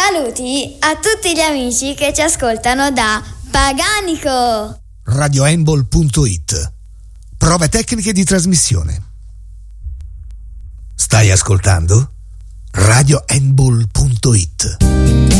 Saluti a tutti gli amici che ci ascoltano da Paganico. radioembol.it. Prove tecniche di trasmissione. Stai ascoltando? radioembol.it.